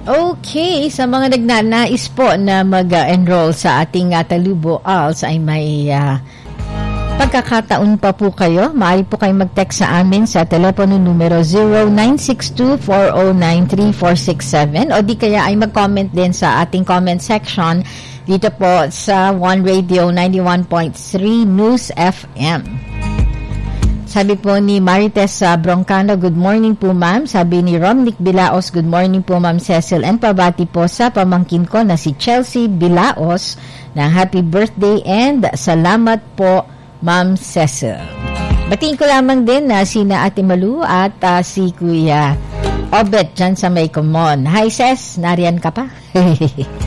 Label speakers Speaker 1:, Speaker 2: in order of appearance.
Speaker 1: Okay, sa mga nagnanais po na mag-enroll sa ating Talubo ALS ay may pagkakataon pa po kayo. Maaari po kayo mag-text sa amin sa telepono numero 0962-409-3467 o di kaya ay mag-comment din sa ating comment section dito po sa One Radio 91.3 News FM. Sabi po ni Marites Broncano, good morning po ma'am. Sabi ni Romnick Bilaos, good morning po ma'am Cecil. And pabati po sa pamangkin ko na si Chelsea Bilaos na happy birthday and salamat po ma'am Cecil. Batiin ko lamang din na sina Ate Malu at si Kuya Obet dyan sa May Kumon. Hi Ces, nariyan ka pa?